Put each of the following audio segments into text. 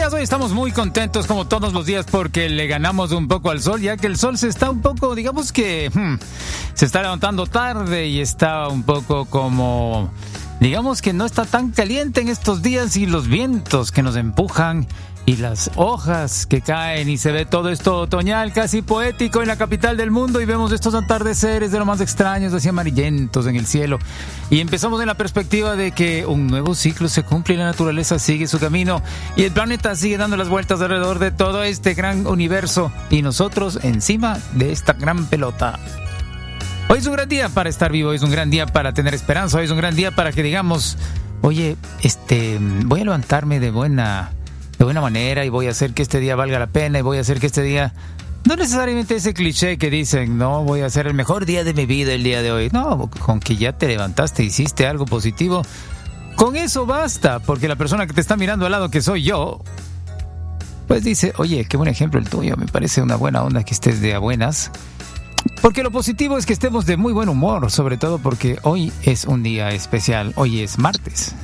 días, hoy estamos muy contentos como todos los días porque le ganamos un poco al sol, ya que el sol se está un poco, digamos que se está levantando tarde y está un poco como, digamos que no está tan caliente en estos días, y los vientos que nos empujan y las hojas que caen y se ve todo esto otoñal, casi poético en la capital del mundo, y vemos estos atardeceres de lo más extraños, así amarillentos en el cielo, y empezamos en la perspectiva de que un nuevo ciclo se cumple y la naturaleza sigue su camino y el planeta sigue dando las vueltas alrededor de todo este gran universo y nosotros encima de esta gran pelota. Hoy es un gran día para estar vivo, hoy es un gran día para tener esperanza, hoy es un gran día para que digamos, oye, voy a levantarme de buena manera y voy a hacer que este día valga la pena y voy a hacer que este día, no necesariamente ese cliché que dicen, no, voy a hacer el mejor día de mi vida el día de hoy. No, con que ya te levantaste, hiciste algo positivo, con eso basta, porque la persona que te está mirando al lado, que soy yo, pues dice, oye, qué buen ejemplo el tuyo, me parece una buena onda que estés de a buenas. Porque lo positivo es que estemos de muy buen humor, sobre todo porque hoy es un día especial, hoy es martes.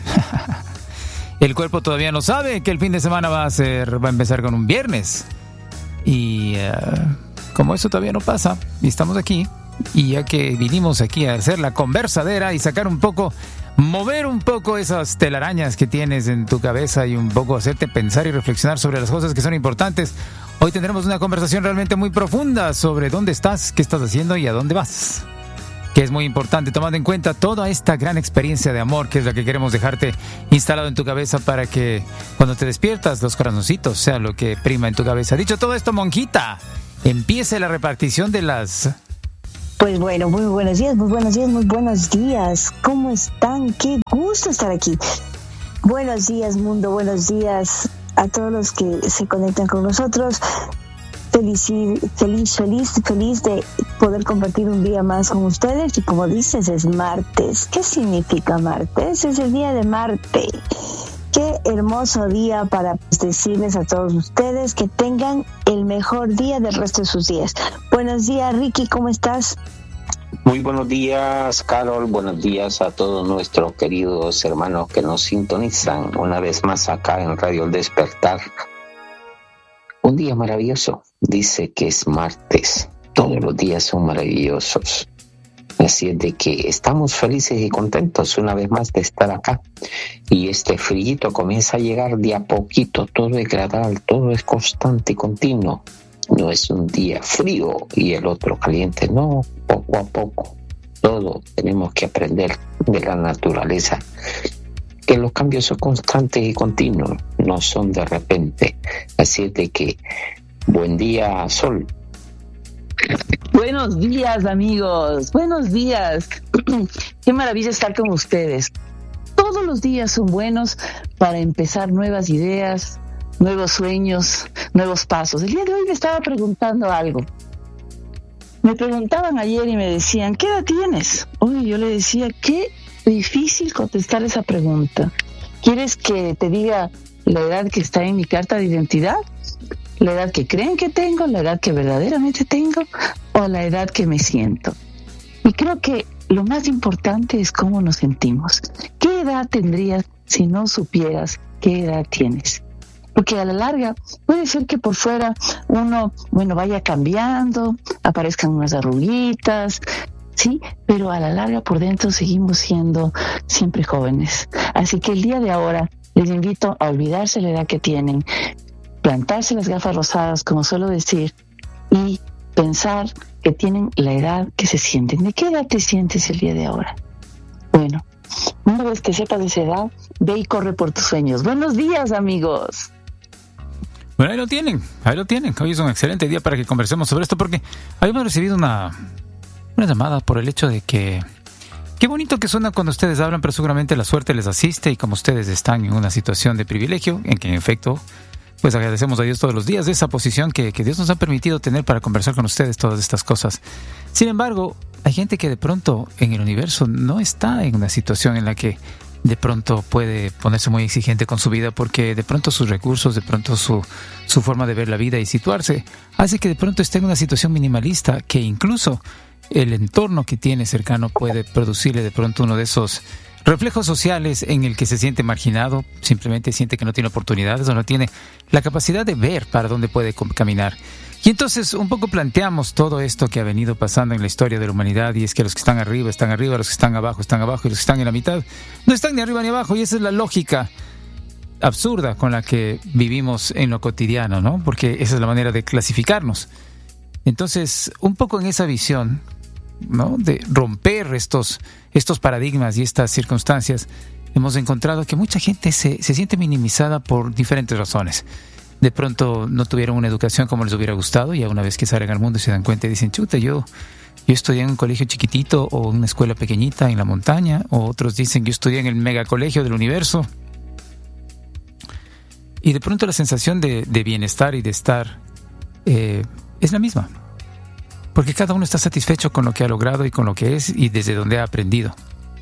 El cuerpo todavía no sabe que el fin de semana va a empezar con un viernes. Y como eso todavía no pasa, y estamos aquí, y ya que vinimos aquí a hacer la conversadera y sacar un poco, mover un poco esas telarañas que tienes en tu cabeza y un poco hacerte pensar y reflexionar sobre las cosas que son importantes, hoy tendremos una conversación realmente muy profunda sobre dónde estás, qué estás haciendo y a dónde vas. Que es muy importante, tomando en cuenta toda esta gran experiencia de amor, que es la que queremos dejarte instalado en tu cabeza para que cuando te despiertas los corazoncitos sea lo que prima en tu cabeza. Dicho todo esto, monjita, empiece la repartición de las... Pues bueno, muy buenos días, muy buenos días, muy buenos días. ¿Cómo están? Qué gusto estar aquí. Buenos días, mundo, buenos días a todos los que se conectan con nosotros. Feliz de poder compartir un día más con ustedes. Y como dices, es martes. ¿Qué significa martes? Es el día de Marte. Qué hermoso día para decirles a todos ustedes que tengan el mejor día del resto de sus días. Buenos días, Ricky, ¿cómo estás? Muy buenos días, Carol. Buenos días a todos nuestros queridos hermanos que nos sintonizan una vez más acá en Radio El Despertar. Un día maravilloso. Dice que es martes. Todos los días son maravillosos. Así es de que estamos felices y contentos una vez más de estar acá. Y este frillito comienza a llegar de a poquito. Todo es gradual, todo es constante y continuo. No es un día frío y el otro caliente. No, poco a poco. Todo tenemos que aprender de la naturaleza. Que los cambios son constantes y continuos, no son de repente. Así es de que, buen día, Sol. Buenos días, amigos. Buenos días. Qué maravilla estar con ustedes. Todos los días son buenos para empezar nuevas ideas, nuevos sueños, nuevos pasos. El día de hoy me estaba preguntando algo. Me preguntaban ayer y me decían, ¿qué edad tienes? Hoy yo le decía, qué difícil contestar esa pregunta. ¿Quieres que te diga la edad que está en mi carta de identidad? ¿La edad que creen que tengo? ¿La edad que verdaderamente tengo? ¿O la edad que me siento? Y creo que lo más importante es cómo nos sentimos. ¿Qué edad tendrías si no supieras qué edad tienes? Porque a la larga puede ser que por fuera uno, vaya cambiando, aparezcan unas arruguitas, sí, pero a la larga por dentro seguimos siendo siempre jóvenes. Así que el día de ahora les invito a olvidarse la edad que tienen, plantarse las gafas rosadas, como suelo decir, y pensar que tienen la edad que se sienten. ¿De qué edad te sientes el día de ahora? Bueno, una vez que sepas de esa edad, ve y corre por tus sueños. Buenos días, amigos. Bueno, ahí lo tienen. Hoy es un excelente día para que conversemos sobre esto, porque habíamos recibido una llamada por el hecho de que qué bonito que suena cuando ustedes hablan, pero seguramente la suerte les asiste, y como ustedes están en una situación de privilegio, en que en efecto, pues agradecemos a Dios todos los días de esa posición que Dios nos ha permitido tener para conversar con ustedes todas estas cosas. Sin embargo, hay gente que de pronto en el universo no está en una situación en la que de pronto puede ponerse muy exigente con su vida, porque de pronto sus recursos, de pronto su forma de ver la vida y situarse, hace que de pronto esté en una situación minimalista, que incluso el entorno que tiene cercano puede producirle de pronto uno de esos reflejos sociales en el que se siente marginado, simplemente siente que no tiene oportunidades o no tiene la capacidad de ver para dónde puede caminar. Y entonces un poco planteamos todo esto que ha venido pasando en la historia de la humanidad, y es que los que están arriba, los que están abajo, y los que están en la mitad no están ni arriba ni abajo, y esa es la lógica absurda con la que vivimos en lo cotidiano, ¿no? Porque esa es la manera de clasificarnos. Entonces, un poco en esa visión, ¿no?, de romper estos paradigmas y estas circunstancias, hemos encontrado que mucha gente se siente minimizada por diferentes razones. De pronto no tuvieron una educación como les hubiera gustado, y a una vez que salen al mundo y se dan cuenta y dicen, chuta, yo estudié en un colegio chiquitito o en una escuela pequeñita en la montaña, o otros dicen, yo estudié en el megacolegio del universo. Y de pronto la sensación de bienestar y de estar es la misma, porque cada uno está satisfecho con lo que ha logrado y con lo que es y desde donde ha aprendido.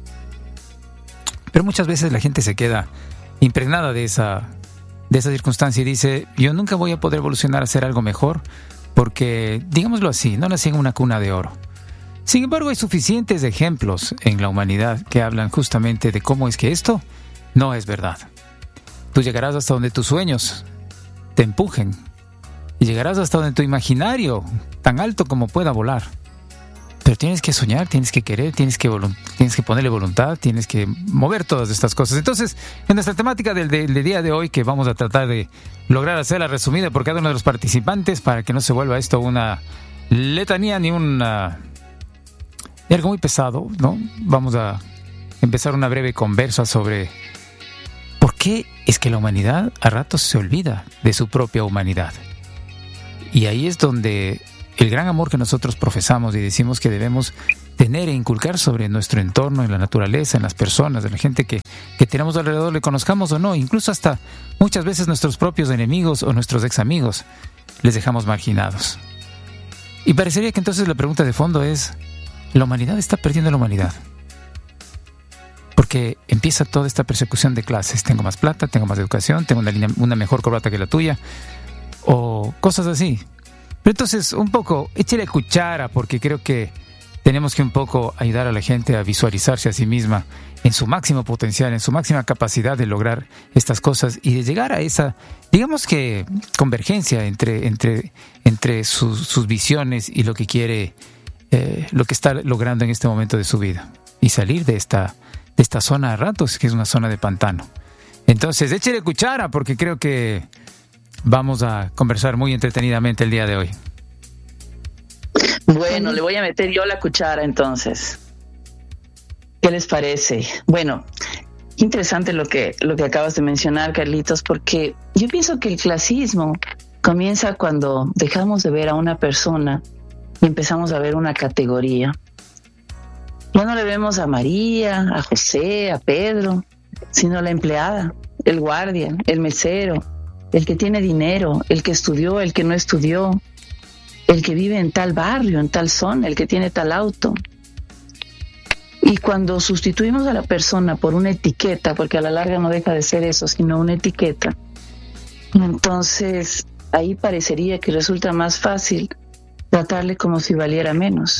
Pero muchas veces la gente se queda impregnada de esa circunstancia y dice, yo nunca voy a poder evolucionar a hacer algo mejor porque, digámoslo así, no nací en una cuna de oro. Sin embargo, hay suficientes ejemplos en la humanidad que hablan justamente de cómo es que esto no es verdad. Tú llegarás hasta donde tus sueños te empujen, y llegarás hasta donde tu imaginario, tan alto como pueda volar. Pero tienes que soñar, tienes que querer, tienes que ponerle voluntad, tienes que mover todas estas cosas. Entonces, en nuestra temática del día de hoy, que vamos a tratar de lograr hacerla resumida por cada uno de los participantes para que no se vuelva esto una letanía ni algo muy pesado, ¿no? Vamos a empezar una breve conversa sobre por qué es que la humanidad a ratos se olvida de su propia humanidad. Y ahí es donde el gran amor que nosotros profesamos y decimos que debemos tener e inculcar sobre nuestro entorno, en la naturaleza, en las personas, en la gente que tenemos alrededor, le conozcamos o no, incluso hasta muchas veces nuestros propios enemigos o nuestros ex amigos, les dejamos marginados. Y parecería que entonces la pregunta de fondo es, ¿la humanidad está perdiendo la humanidad? Porque empieza toda esta persecución de clases. Tengo más plata, tengo más educación, tengo una mejor corbata que la tuya, o cosas así. Pero entonces, un poco, échale cuchara, porque creo que tenemos que un poco ayudar a la gente a visualizarse a sí misma en su máximo potencial, en su máxima capacidad de lograr estas cosas y de llegar a esa, digamos que, convergencia entre sus visiones y lo que quiere, lo que está logrando en este momento de su vida, y salir de esta zona a ratos, que es una zona de pantano. Entonces, échale cuchara, porque creo que vamos a conversar muy entretenidamente el día de hoy. Bueno, le voy a meter yo la cuchara entonces. ¿Qué les parece? Bueno, interesante lo que acabas de mencionar, Carlitos, porque yo pienso que el clasismo comienza cuando dejamos de ver a una persona y empezamos a ver una categoría. Ya no le vemos a María, a José, a Pedro, sino a la empleada, el guardia, el mesero, el que tiene dinero, el que estudió, el que no estudió, el que vive en tal barrio, en tal zona, el que tiene tal auto. Y cuando sustituimos a la persona por una etiqueta, porque a la larga no deja de ser eso, sino una etiqueta, entonces ahí parecería que resulta más fácil tratarle como si valiera menos.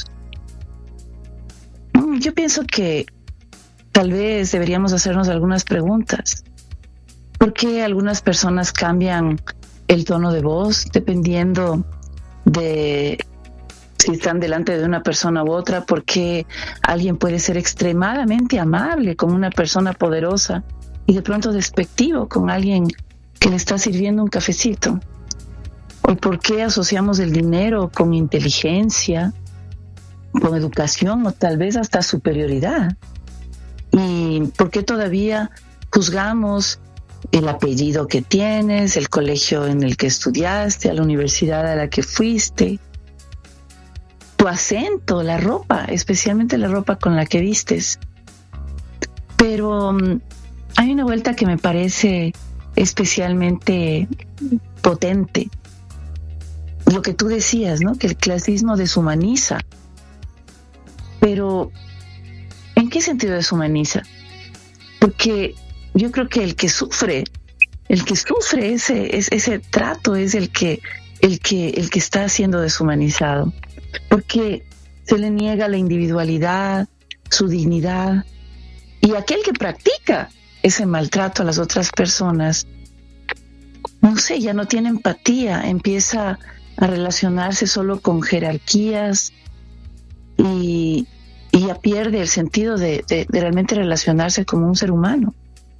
Yo pienso que tal vez deberíamos hacernos algunas preguntas. ¿Por qué algunas personas cambian el tono de voz dependiendo de si están delante de una persona u otra? ¿Por qué alguien puede ser extremadamente amable con una persona poderosa y de pronto despectivo con alguien que le está sirviendo un cafecito? ¿O por qué asociamos el dinero con inteligencia, con educación o tal vez hasta superioridad? ¿Y por qué todavía juzgamos el apellido que tienes, el colegio en el que estudiaste, a la universidad a la que fuiste, tu acento, la ropa, especialmente la ropa con la que vistes? Pero hay una vuelta que me parece especialmente potente. Lo que tú decías, ¿no? Que el clasismo deshumaniza. Pero, ¿en qué sentido deshumaniza? Porque yo creo que el que sufre ese trato es el que está siendo deshumanizado, porque se le niega la individualidad, su dignidad, Y aquel que practica ese maltrato a las otras personas, no sé, ya no tiene empatía, empieza a relacionarse solo con jerarquías y ya pierde el sentido de realmente relacionarse como un ser humano.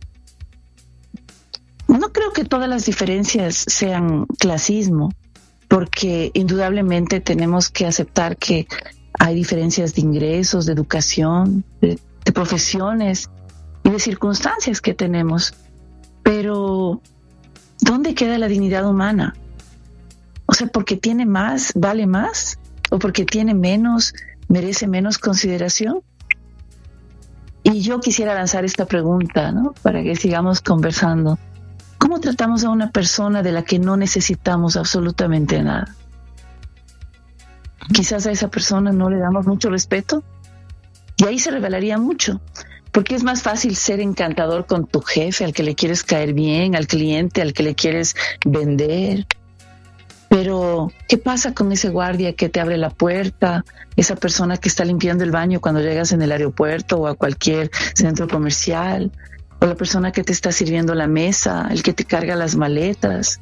No creo que todas las diferencias sean clasismo, porque indudablemente tenemos que aceptar que hay diferencias de ingresos, de educación, de profesiones y de circunstancias que tenemos. Pero, ¿dónde queda la dignidad humana? O sea, porque tiene más, vale más, o porque tiene menos, merece menos consideración. Y yo quisiera lanzar esta pregunta, ¿no? Para que sigamos conversando. ¿Cómo tratamos a una persona de la que no necesitamos absolutamente nada? Quizás a esa persona no le damos mucho respeto y ahí se revelaría mucho, porque es más fácil ser encantador con tu jefe, al que le quieres caer bien, al cliente, al que le quieres vender. Pero, ¿qué pasa con ese guardia que te abre la puerta, esa persona que está limpiando el baño cuando llegas en el aeropuerto o a cualquier centro comercial? O la persona que te está sirviendo la mesa, el que te carga las maletas.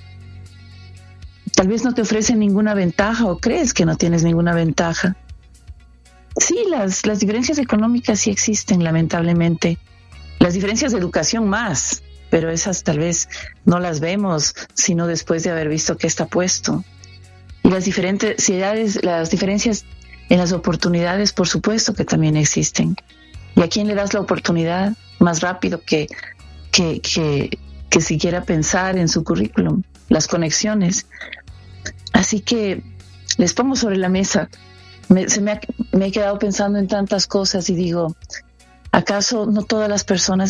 Tal vez no te ofrece ninguna ventaja o crees que no tienes ninguna ventaja. Sí, las diferencias económicas sí existen, lamentablemente. Las diferencias de educación más, pero esas tal vez no las vemos sino después de haber visto qué está puesto. Y las diferencias en las oportunidades, por supuesto que también existen. ¿Y a quién le das la oportunidad más rápido que siquiera pensar en su currículum? Las conexiones. Así que les pongo sobre la mesa. Me he quedado pensando en tantas cosas y digo, ¿acaso no todas las personas